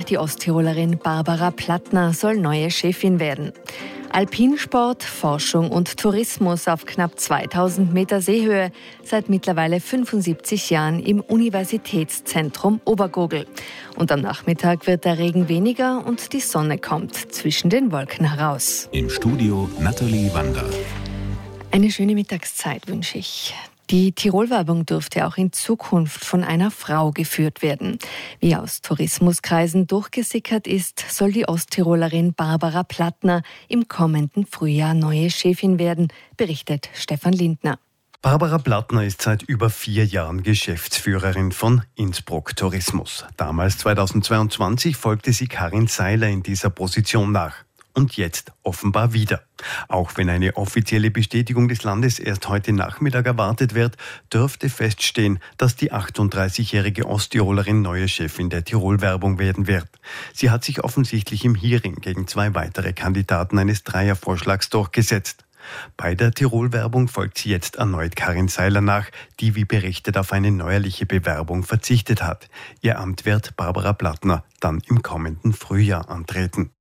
Die Osttirolerin Barbara Plattner soll neue Chefin werden. Alpinsport, Forschung und Tourismus auf knapp 2000 Meter Seehöhe, seit mittlerweile 75 Jahren im Universitätszentrum Obergurgl. Und am Nachmittag wird der Regen weniger und die Sonne kommt zwischen den Wolken heraus. Im Studio Nathalie Wander. Eine schöne Mittagszeit wünsche ich. Die Tirol-Werbung dürfte auch in Zukunft von einer Frau geführt werden. Wie aus Tourismuskreisen durchgesickert ist, soll die Osttirolerin Barbara Plattner im kommenden Frühjahr neue Chefin werden, berichtet Stefan Lindner. Barbara Plattner ist seit über 4 Jahren Geschäftsführerin von Innsbruck Tourismus. Damals 2022 folgte sie Karin Seiler in dieser Position nach. Und jetzt offenbar wieder. Auch wenn eine offizielle Bestätigung des Landes erst heute Nachmittag erwartet wird, dürfte feststehen, dass die 38-jährige Osttirolerin neue Chefin der Tirol-Werbung werden wird. Sie hat sich offensichtlich im Hearing gegen 2 weitere Kandidaten eines Dreiervorschlags durchgesetzt. Bei der Tirol-Werbung folgt sie jetzt erneut Karin Seiler nach, die wie berichtet auf eine neuerliche Bewerbung verzichtet hat. Ihr Amt wird Barbara Plattner dann im kommenden Frühjahr antreten.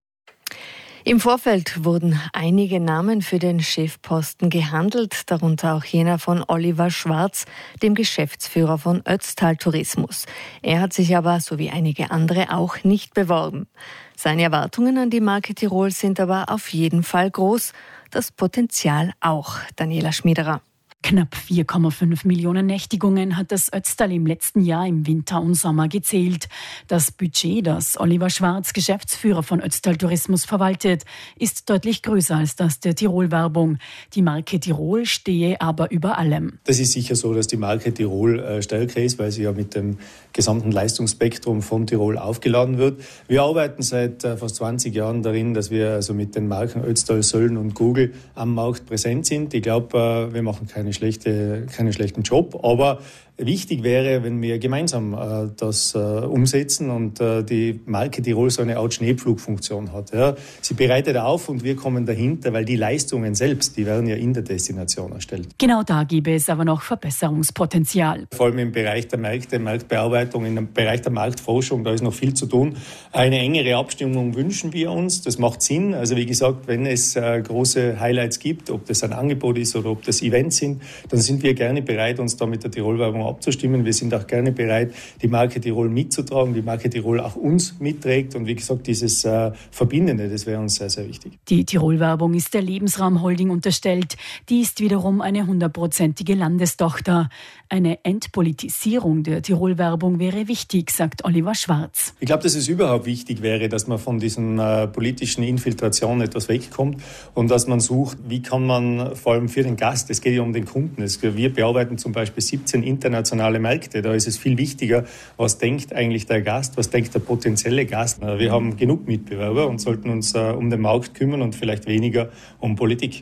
Im Vorfeld wurden einige Namen für den Chefposten gehandelt, darunter auch jener von Oliver Schwarz, dem Geschäftsführer von Ötztal Tourismus. Er hat sich aber, so wie einige andere, auch nicht beworben. Seine Erwartungen an die Marke Tirol sind aber auf jeden Fall groß, das Potenzial auch. Daniela Schmiederer. Knapp 4,5 Millionen Nächtigungen hat das Ötztal im letzten Jahr im Winter und Sommer gezählt. Das Budget, das Oliver Schwarz, Geschäftsführer von Ötztal Tourismus, verwaltet, ist deutlich größer als das der Tirol-Werbung. Die Marke Tirol stehe aber über allem. Das ist sicher so, dass die Marke Tirol stärker ist, weil sie ja mit dem gesamten Leistungsspektrum von Tirol aufgeladen wird. Wir arbeiten seit fast 20 Jahren darin, dass wir also mit den Marken Ötztal, Sölln und Gurgl am Markt präsent sind. Ich glaube, wir machen keinen schlechten Job, aber wichtig wäre, wenn wir gemeinsam das umsetzen und die Marke Tirol so eine Art Schneepflugfunktion hat. Ja. Sie bereitet auf und wir kommen dahinter, weil die Leistungen selbst, die werden ja in der Destination erstellt. Genau da gäbe es aber noch Verbesserungspotenzial. Vor allem im Bereich der Märkte, Marktbearbeitung, im Bereich der Marktforschung, da ist noch viel zu tun. Eine engere Abstimmung wünschen wir uns, das macht Sinn. Also wie gesagt, wenn es große Highlights gibt, ob das ein Angebot ist oder ob das Events sind, dann sind wir gerne bereit, uns da mit der Tirol-Werbung abzustimmen. Wir sind auch gerne bereit, die Marke Tirol mitzutragen, die Marke Tirol auch uns mitträgt. Und wie gesagt, dieses Verbindende, das wäre uns sehr, sehr wichtig. Die Tirol-Werbung ist der Lebensraum Holding unterstellt. Die ist wiederum eine 100%ige Landestochter. Eine Entpolitisierung der Tirol-Werbung wäre wichtig, sagt Oliver Schwarz. Ich glaube, dass es überhaupt wichtig wäre, dass man von diesen politischen Infiltrationen etwas wegkommt und dass man sucht, wie kann man vor allem für den Gast, es geht ja um den Kunden, wir bearbeiten zum Beispiel 17 internationale Märkte, da ist es viel wichtiger, was denkt eigentlich der Gast, was denkt der potenzielle Gast. Wir haben genug Mitbewerber und sollten uns um den Markt kümmern und vielleicht weniger um Politik.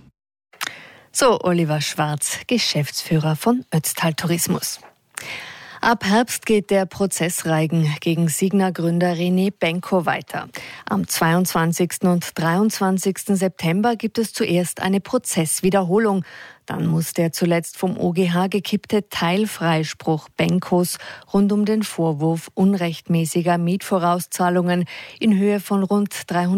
So Oliver Schwarz, Geschäftsführer von Ötztal Tourismus. Ab Herbst geht der Prozessreigen gegen Signa-Gründer René Benko weiter. Am 22. und 23. September gibt es zuerst eine Prozesswiederholung. Dann muss der zuletzt vom OGH gekippte Teilfreispruch Benkos rund um den Vorwurf unrechtmäßiger Mietvorauszahlungen in Höhe von rund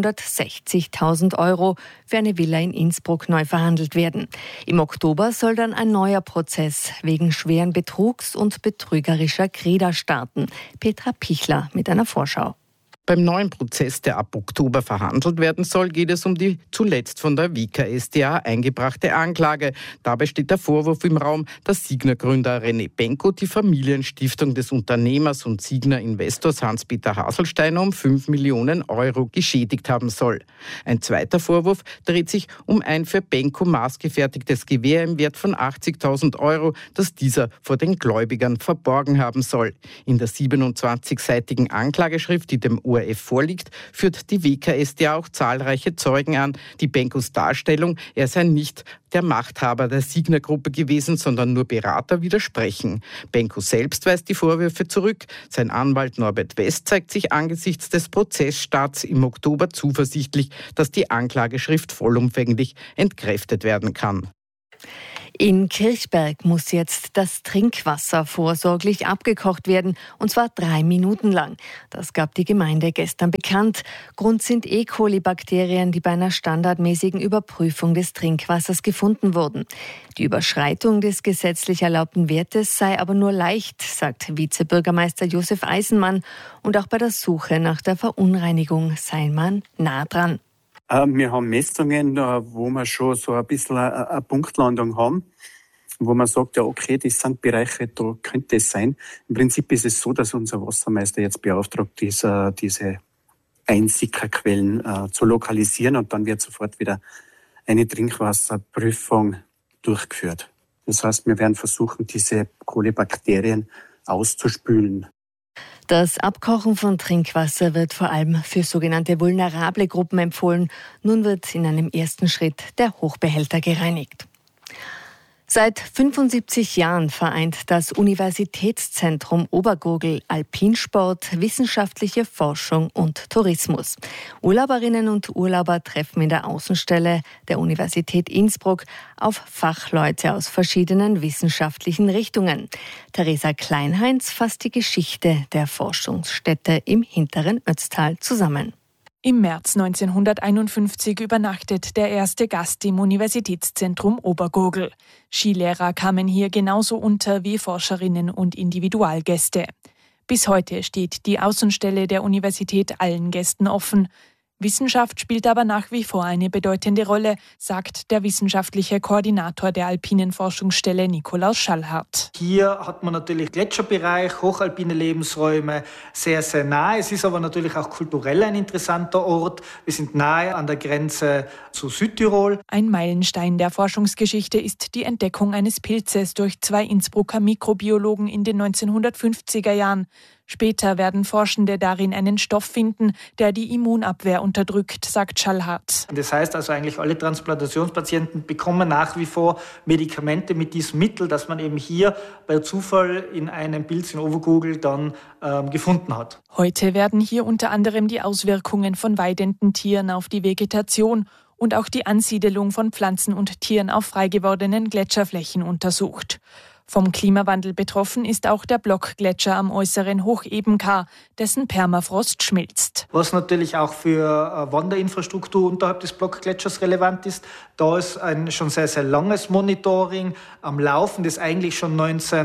360.000 € für eine Villa in Innsbruck neu verhandelt werden. Im Oktober soll dann ein neuer Prozess wegen schweren Betrugs und betrügerischer Kreder starten. Petra Pichler mit einer Vorschau. Beim neuen Prozess, der ab Oktober verhandelt werden soll, geht es um die zuletzt von der WKStA eingebrachte Anklage. Dabei steht der Vorwurf im Raum, dass Signa-Gründer René Benko die Familienstiftung des Unternehmers und Signa-Investors Hans-Peter Haselsteiner um 5 Millionen € geschädigt haben soll. Ein zweiter Vorwurf dreht sich um ein für Benko maßgefertigtes Gewehr im Wert von 80.000 €, das dieser vor den Gläubigern verborgen haben soll. In der 27-seitigen Anklageschrift, die dem ORF vorliegt, führt die WKStA auch zahlreiche Zeugen an, die Benkos Darstellung, er sei nicht der Machthaber der Signa-Gruppe gewesen, sondern nur Berater, widersprechen. Benko selbst weist die Vorwürfe zurück. Sein Anwalt Norbert West zeigt sich angesichts des Prozessstarts im Oktober zuversichtlich, dass die Anklageschrift vollumfänglich entkräftet werden kann. In Kirchberg muss jetzt das Trinkwasser vorsorglich abgekocht werden, und zwar 3 Minuten lang. Das gab die Gemeinde gestern bekannt. Grund sind E. coli-Bakterien, die bei einer standardmäßigen Überprüfung des Trinkwassers gefunden wurden. Die Überschreitung des gesetzlich erlaubten Wertes sei aber nur leicht, sagt Vizebürgermeister Josef Eisenmann. Und auch bei der Suche nach der Verunreinigung sei man nah dran. Wir haben Messungen, wo wir schon so ein bisschen eine Punktlandung haben, wo man sagt, ja okay, das sind Bereiche, da könnte es sein. Im Prinzip ist es so, dass unser Wassermeister jetzt beauftragt ist, diese Einsickerquellen zu lokalisieren, und dann wird sofort wieder eine Trinkwasserprüfung durchgeführt. Das heißt, wir werden versuchen, diese Kolibakterien auszuspülen. Das Abkochen von Trinkwasser wird vor allem für sogenannte vulnerable Gruppen empfohlen. Nun wird in einem ersten Schritt der Hochbehälter gereinigt. Seit 75 Jahren vereint das Universitätszentrum Obergurgl Alpinsport, wissenschaftliche Forschung und Tourismus. Urlauberinnen und Urlauber treffen in der Außenstelle der Universität Innsbruck auf Fachleute aus verschiedenen wissenschaftlichen Richtungen. Theresa Kleinheinz fasst die Geschichte der Forschungsstätte im hinteren Ötztal zusammen. Im März 1951 übernachtet der erste Gast im Universitätszentrum Obergurgl. Skilehrer kamen hier genauso unter wie Forscherinnen und Individualgäste. Bis heute steht die Außenstelle der Universität allen Gästen offen. Wissenschaft spielt aber nach wie vor eine bedeutende Rolle, sagt der wissenschaftliche Koordinator der Alpinen Forschungsstelle Nikolaus Schallhardt. Hier hat man natürlich Gletscherbereich, hochalpine Lebensräume, sehr, sehr nahe. Es ist aber natürlich auch kulturell ein interessanter Ort. Wir sind nahe an der Grenze zu Südtirol. Ein Meilenstein der Forschungsgeschichte ist die Entdeckung eines Pilzes durch 2 Innsbrucker Mikrobiologen in den 1950er Jahren. Später werden Forschende darin einen Stoff finden, der die Immunabwehr unterdrückt, sagt Schallhardt. Das heißt also, eigentlich alle Transplantationspatienten bekommen nach wie vor Medikamente mit diesem Mittel, das man eben hier bei Zufall in einem Pilz in Obergurgl dann gefunden hat. Heute werden hier unter anderem die Auswirkungen von weidenden Tieren auf die Vegetation und auch die Ansiedelung von Pflanzen und Tieren auf freigewordenen Gletscherflächen untersucht. Vom Klimawandel betroffen ist auch der Blockgletscher am äußeren Hochebenkar, dessen Permafrost schmilzt. Was natürlich auch für Wanderinfrastruktur unterhalb des Blockgletschers relevant ist, da ist ein schon sehr, sehr langes Monitoring am Laufen, das eigentlich schon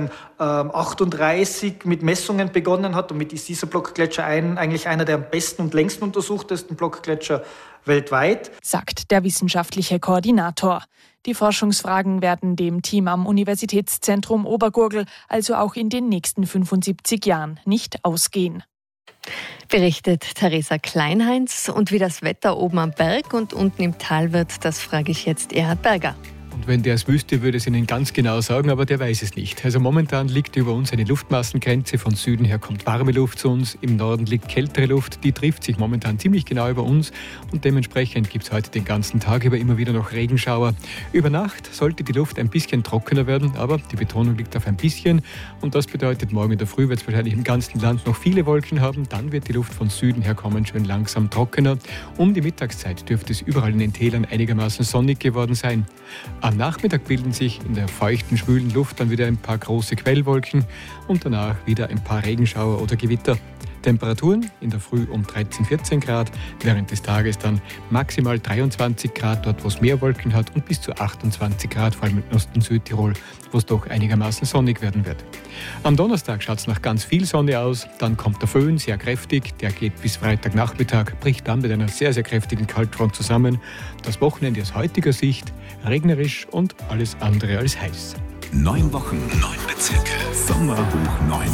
1938 mit Messungen begonnen hat. Damit ist dieser Blockgletscher eigentlich einer der am besten und längsten untersuchtesten Blockgletscher weltweit, sagt der wissenschaftliche Koordinator. Die Forschungsfragen werden dem Team am Universitätszentrum Obergurgl also auch in den nächsten 75 Jahren nicht ausgehen. Berichtet Theresa Kleinheinz. Und wie das Wetter oben am Berg und unten im Tal wird, das frage ich jetzt Erhard Berger. Und wenn der es wüsste, würde es Ihnen ganz genau sagen, aber der weiß es nicht. Also momentan liegt über uns eine Luftmassengrenze. Von Süden her kommt warme Luft zu uns, im Norden liegt kältere Luft. Die trifft sich momentan ziemlich genau über uns und dementsprechend gibt es heute den ganzen Tag über immer wieder noch Regenschauer. Über Nacht sollte die Luft ein bisschen trockener werden, aber die Betonung liegt auf ein bisschen. Und das bedeutet, morgen in der Früh wird es wahrscheinlich im ganzen Land noch viele Wolken haben. Dann wird die Luft von Süden her kommen, schön langsam trockener. Um die Mittagszeit dürfte es überall in den Tälern einigermaßen sonnig geworden sein. Am Nachmittag bilden sich in der feuchten, schwülen Luft dann wieder ein paar große Quellwolken und danach wieder ein paar Regenschauer oder Gewitter. Temperaturen in der Früh um 13, 14 Grad, während des Tages dann maximal 23 Grad, dort wo es mehr Wolken hat, und bis zu 28 Grad, vor allem in Ost- und Südtirol, wo es doch einigermaßen sonnig werden wird. Am Donnerstag schaut es nach ganz viel Sonne aus, dann kommt der Föhn, sehr kräftig, der geht bis Freitagnachmittag, bricht dann mit einer sehr, sehr kräftigen Kaltfront zusammen. Das Wochenende aus heutiger Sicht regnerisch und alles andere als heiß. 9 Wochen, 9 Bezirke, Sommer hoch 9.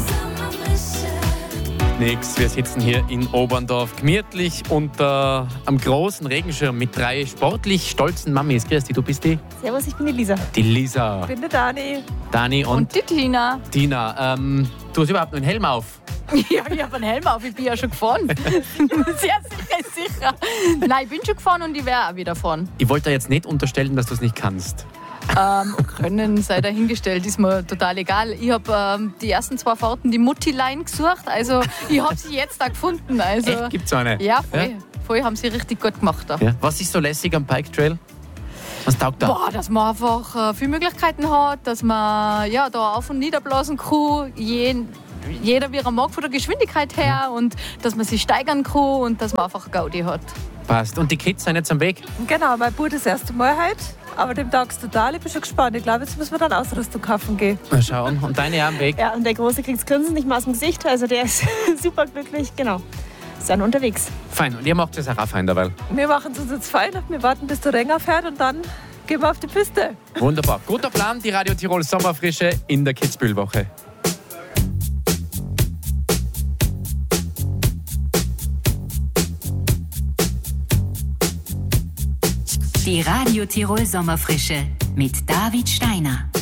Nix, wir sitzen hier in Oberndorf gemütlich unter am großen Regenschirm mit 3 sportlich stolzen Mamis. Grüß dich, du bist die? Servus, ich bin die Lisa. Die Lisa. Ich bin die Dani. Dani und die Tina. Tina, du hast überhaupt noch einen Helm auf? Ja, ich habe einen Helm auf, ich bin ja schon gefahren. Sehr sicher. Nein, ich bin schon gefahren und ich werde auch wieder fahren. Ich wollte dir jetzt nicht unterstellen, dass du es nicht kannst. Können sei dahingestellt, ist mir total egal. Ich habe die ersten 2 Fahrten die Mutti-Line gesucht, also ich habe sie jetzt da gefunden. Also, echt, gibt's eine? Ja, voll. Voll haben sie richtig gut gemacht. Da. Ja. Was ist so lässig am Pike Trail? Was taugt da? Dass man einfach viele Möglichkeiten hat, dass man da auf- und niederblasen kann, jeder wie er mag von der Geschwindigkeit her und dass man sich steigern kann und dass man einfach Gaudi hat. Passt. Und die Kids sind jetzt am Weg? Genau, mein Bruder das erste Mal heute, aber dem taugt total. Ich bin schon gespannt. Ich glaube, jetzt müssen wir dann Ausrüstung kaufen gehen. Mal schauen. Und deine am Weg? Ja, und der Große kriegt das Grinsen nicht mal aus dem Gesicht, also der ist super glücklich, genau. Sind unterwegs. Fein. Und ihr macht es auch fein dabei? Wir machen es uns jetzt fein. Wir warten, bis der Renger fährt und dann gehen wir auf die Piste. Wunderbar. Guter Plan, die Radio Tirol Sommerfrische in der Kitzbühel-Woche. Die Radio Tirol Sommerfrische mit David Steiner.